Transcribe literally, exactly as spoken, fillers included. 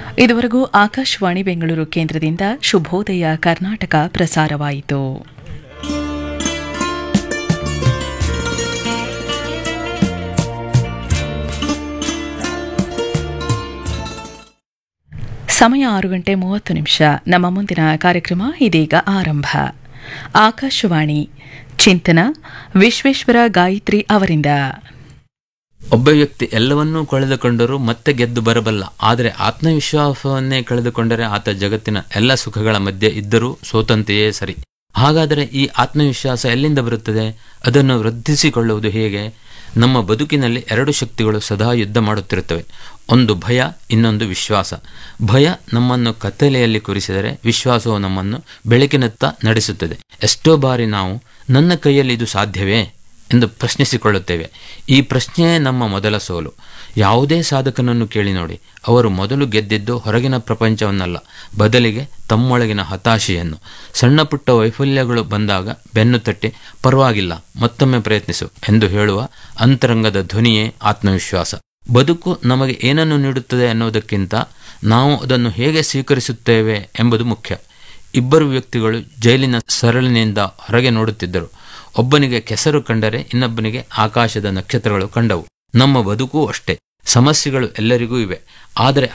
ಇದುವರೆಗೂ ಆಕಾಶವಾಣಿ ಬೆಂಗಳೂರು ಕೇಂದ್ರದಿಂದ ಶುಭೋದಯ ಕರ್ನಾಟಕ ಪ್ರಸಾರವಾಯಿತು. ಸಮಯ ಆರು ಗಂಟೆ ಮೂವತ್ತು ನಿಮಿಷ. ನಮ್ಮ ಮುಂದಿನ ಕಾರ್ಯಕ್ರಮ ಇದೀಗ ಆರಂಭ. ಆಕಾಶವಾಣಿ ಚಿಂತನ ವಿಶ್ವೇಶ್ವರ ಗಾಯತ್ರಿ ಅವರಿಂದ. ಒಬ್ಬ ವ್ಯಕ್ತಿ ಎಲ್ಲವನ್ನೂ ಕಳೆದುಕೊಂಡರೂ ಮತ್ತೆ ಗೆದ್ದು ಬರಬಲ್ಲ, ಆದರೆ ಆತ್ಮವಿಶ್ವಾಸವನ್ನೇ ಕಳೆದುಕೊಂಡರೆ ಆತ ಜಗತ್ತಿನ ಎಲ್ಲ ಸುಖಗಳ ಮಧ್ಯೆ ಇದ್ದರೂ ಸೋತಂತೆಯೇ ಸರಿ. ಹಾಗಾದರೆ ಈ ಆತ್ಮವಿಶ್ವಾಸ ಎಲ್ಲಿಂದ ಬರುತ್ತದೆ? ಅದನ್ನು ವೃದ್ಧಿಸಿಕೊಳ್ಳುವುದು ಹೇಗೆ? ನಮ್ಮ ಬದುಕಿನಲ್ಲಿ ಎರಡು ಶಕ್ತಿಗಳು ಸದಾ ಯುದ್ಧ ಮಾಡುತ್ತಿರುತ್ತವೆ. ಒಂದು ಭಯ, ಇನ್ನೊಂದು ವಿಶ್ವಾಸ. ಭಯ ನಮ್ಮನ್ನು ಕತ್ತಲೆಯಲ್ಲಿ ಕೂರಿಸಿದರೆ ವಿಶ್ವಾಸವು ನಮ್ಮನ್ನು ಬೆಳಕಿನತ್ತ ನಡೆಸುತ್ತದೆ. ಎಷ್ಟೋ ಬಾರಿ ನಾವು ನನ್ನ ಕೈಯಲ್ಲಿ ಇದು ಸಾಧ್ಯವೇ ಎಂದು ಪ್ರಶ್ನಿಸಿಕೊಳ್ಳುತ್ತೇವೆ. ಈ ಪ್ರಶ್ನೆಯೇ ನಮ್ಮ ಮೊದಲ ಸೋಲು. ಯಾವುದೇ ಸಾಧಕನನ್ನು ಕೇಳಿ ನೋಡಿ, ಅವರು ಮೊದಲು ಗೆದ್ದಿದ್ದು ಹೊರಗಿನ ಪ್ರಪಂಚವನ್ನಲ್ಲ, ಬದಲಿಗೆ ತಮ್ಮೊಳಗಿನ ಹತಾಶೆಯನ್ನು. ಸಣ್ಣ ಪುಟ್ಟ ವೈಫಲ್ಯಗಳು ಬಂದಾಗ ಬೆನ್ನು ತಟ್ಟಿ ಪರವಾಗಿಲ್ಲ, ಮತ್ತೊಮ್ಮೆ ಪ್ರಯತ್ನಿಸು ಎಂದು ಹೇಳುವ ಅಂತರಂಗದ ಧ್ವನಿಯೇ ಆತ್ಮವಿಶ್ವಾಸ. ಬದುಕು ನಮಗೆ ಏನನ್ನು ನೀಡುತ್ತದೆ ಅನ್ನೋದಕ್ಕಿಂತ ನಾವು ಅದನ್ನು ಹೇಗೆ ಸ್ವೀಕರಿಸುತ್ತೇವೆ ಎಂಬುದು ಮುಖ್ಯ. ಇಬ್ಬರು ವ್ಯಕ್ತಿಗಳು ಜೈಲಿನ ಸರಳಿನಿಂದ ಹೊರಗೆ ನೋಡುತ್ತಿದ್ದರು. ಒಬ್ಬನಿಗೆ ಕೆಸರು ಕಂಡರೆ ಇನ್ನೊಬ್ಬನಿಗೆ ಆಕಾಶದ ನಕ್ಷತ್ರಗಳು ಕಂಡವು. ನಮ್ಮ ಬದುಕೂ ಅಷ್ಟೇ. ಸಮಸ್ಯೆಗಳು ಎಲ್ಲರಿಗೂ ಇವೆ, ಆದರೆ